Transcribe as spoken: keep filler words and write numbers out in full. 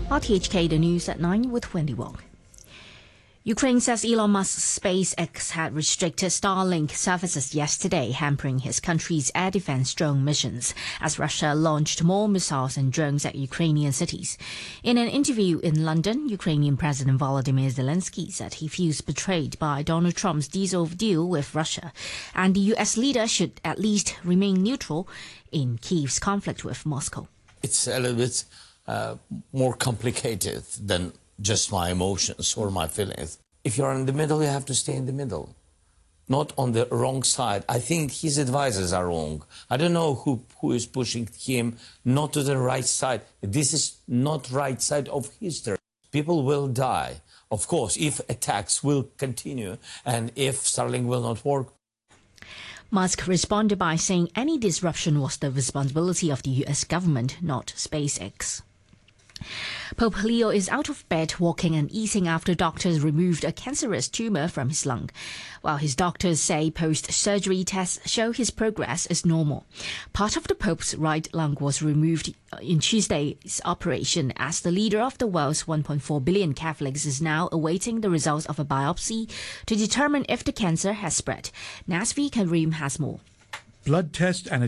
R T H K, the news at nine with Wendy Wong. Ukraine says Elon Musk's SpaceX had restricted Starlink services yesterday, hampering his country's air defense drone missions as Russia launched more missiles and drones at Ukrainian cities. In an interview in London, Ukrainian President Volodymyr Zelensky said he feels betrayed by Donald Trump's diesel deal with Russia, and the U S leader should at least remain neutral in Kyiv's conflict with Moscow. It's a little bit uh, more complicated than just my emotions or my feelings. If you're in the middle, you have to stay in the middle, not on the wrong side. I think his advisors are wrong. I don't know who, who is pushing him not to the right side. This is not right side of history. People will die, of course, if attacks will continue and if Starlink will not work. Musk responded by saying any disruption was the responsibility of the U S government, not SpaceX. Pope Leo is out of bed, walking and eating after doctors removed a cancerous tumor from his lung. While his doctors say post-surgery tests show his progress is normal. Part of the Pope's right lung was removed in Tuesday's operation, as the leader of the world's one point four billion Catholics is now awaiting the results of a biopsy to determine if the cancer has spread. Nasvi Karim has more. Blood test and a